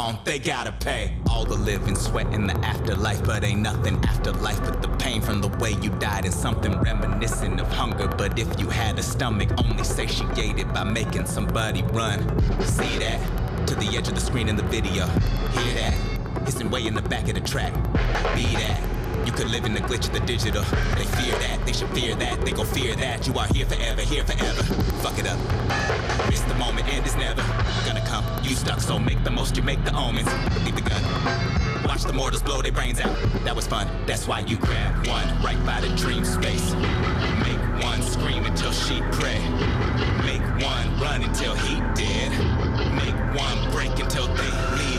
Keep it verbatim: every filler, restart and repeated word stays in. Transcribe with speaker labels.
Speaker 1: They gotta pay all the living, sweat in the afterlife, but ain't nothing after life but the pain from the way you died and something reminiscent of hunger. But if you had a stomach, only satiated by making somebody run. See that? To the edge of the screen in the video. Hear that? Hissing way in the back of the track. Be that. You could live in the glitch of the digital. They fear that, they should fear that, they gon' fear that. You are here forever, here forever. Fuck it up. Miss the moment and it's never gonna come. You stuck, so make the most, you make the omens. Leave the gun. Watch the mortals blow their brains out. That was fun, that's why you grab one right by the dream space. Make one scream until she pray. Make one run until he dead. Make one break until they leave.